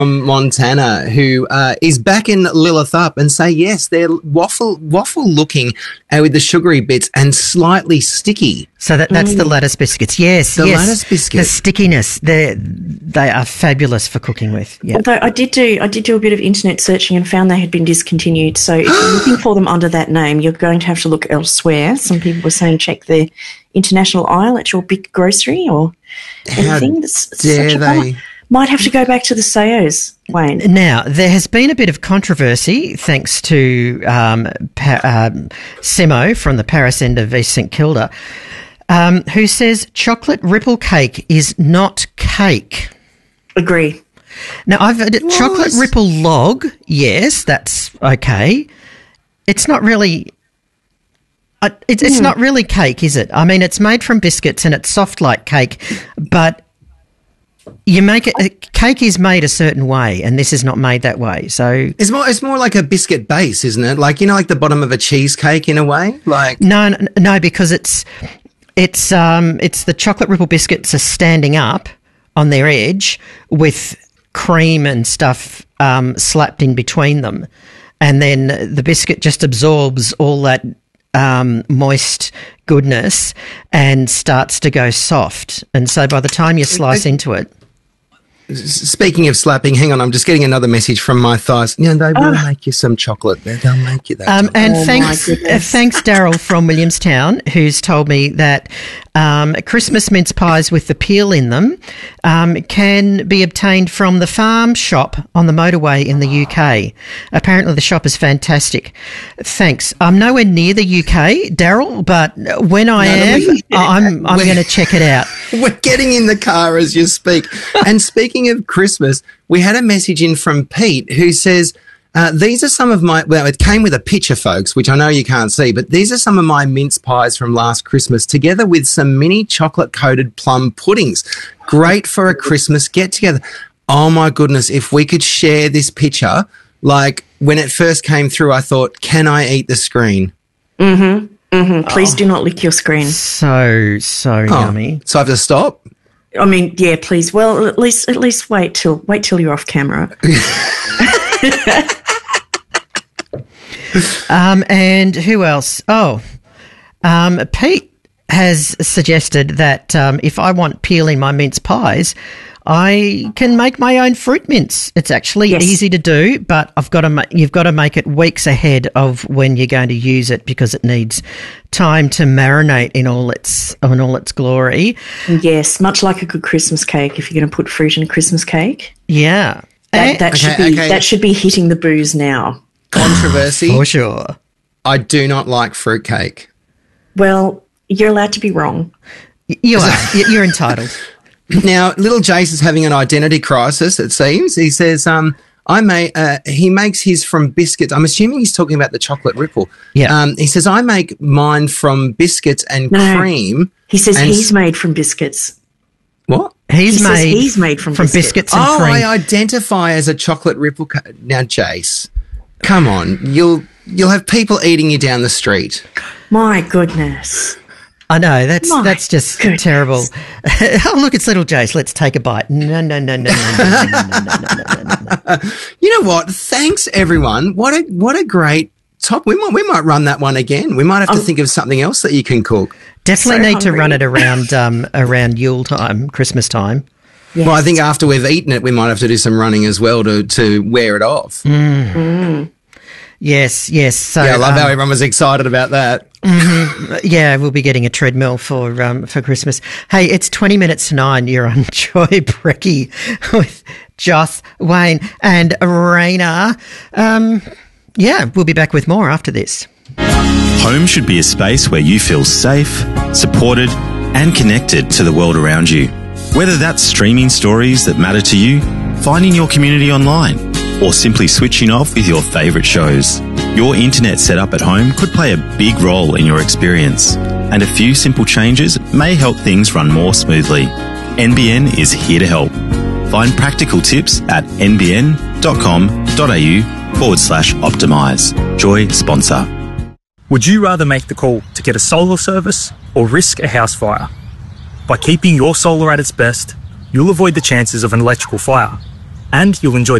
Montana, who is back in Lilith Up, and say yes, they're waffle looking with the sugary bits and slightly sticky. So that's the lattice biscuits. Yes, the lattice biscuits. The stickiness, they are fabulous for cooking with. Yeah. Although I did do a bit of internet searching and found they had been discontinued. So if you're looking for them under that name, you're going to have to look elsewhere. Some people were saying check the international aisle at your big grocery or anything. Might have to go back to the Sayos, Wayne. Now, there has been a bit of controversy thanks to Simo from the Paris end of East St Kilda, who says chocolate ripple cake is not cake. Agree. Now, chocolate ripple log, yes, that's okay. It's not really... It's not really cake, is it? I mean, it's made from biscuits and it's soft like cake, but... You make it. Cake is made a certain way, and this is not made that way. So it's more like a biscuit base, isn't it? Like like the bottom of a cheesecake in a way. Like no, because it's the chocolate ripple biscuits are standing up on their edge with cream and stuff slapped in between them, and then the biscuit just absorbs all that moist goodness and starts to go soft. And so by the time you slice into it... Speaking of slapping, hang on, I'm just getting another message from my thighs. Yeah, they will make you some chocolate. They'll make you that chocolate. And thanks, Daryl from Williamstown, who's told me that Christmas mince pies with the peel in them can be obtained from the farm shop on the motorway in the UK. Apparently the shop is fantastic. Thanks. I'm nowhere near the UK, Daryl, but when I'm going to check it out. We're getting in the car as you speak. And speaking of Christmas, we had a message in from Pete who says, these are some of my, well, it came with a picture, folks, which I know you can't see, but these are some of my mince pies from last Christmas, together with some mini chocolate-coated plum puddings. Great for a Christmas get-together. Oh, my goodness, if we could share this picture, like when it first came through, I thought, can I eat the screen? Please do not lick your screen. So yummy. So I have to stop? I mean, yeah, please. Well, at least wait till you're off camera. And who else? Pete has suggested that if I want peel in my mince pies, I can make my own fruit mince. It's actually easy to do, but you've got to make it weeks ahead of when you're going to use it because it needs time to marinate in all its glory. Yes, much like a good Christmas cake. If you're going to put fruit in a Christmas cake, yeah, that should be hitting the booze now. Controversy for sure. I do not like fruitcake. Well, you're allowed to be wrong. You are. You're entitled. Now, little Jace is having an identity crisis, it seems. He says, he makes his from biscuits. I'm assuming he's talking about the chocolate ripple. Yeah. He says, I make mine from biscuits and cream. He says he's made from biscuits. What? He's made from biscuits and cream. I identify as a chocolate ripple. Now, Jace, come on. You'll have people eating you down the street. My goodness. I know, that's just terrible. Oh, look, it's little Jace. Let's take a bite. No. You know what? Thanks, everyone. What a great top. We might run that one again. We might have to think of something else that you can cook. Definitely need to run it around Yule time, Christmas time. Yes. Well, I think after we've eaten it, we might have to do some running as well to wear it off. Yes. So I love how everyone was excited about that. Yeah, we'll be getting a treadmill for Christmas. Hey, it's 20 minutes to 9. You're on Joy Brecky with Joss, Wayne and Raina. We'll be back with more after this. Home should be a space where you feel safe, supported and connected to the world around you. Whether that's streaming stories that matter to you, finding your community online, or simply switching off with your favourite shows. Your internet setup at home could play a big role in your experience, and a few simple changes may help things run more smoothly. NBN is here to help. Find practical tips at nbn.com.au/optimise. Joy sponsor. Would you rather make the call to get a solar service or risk a house fire? By keeping your solar at its best, you'll avoid the chances of an electrical fire. and you'll enjoy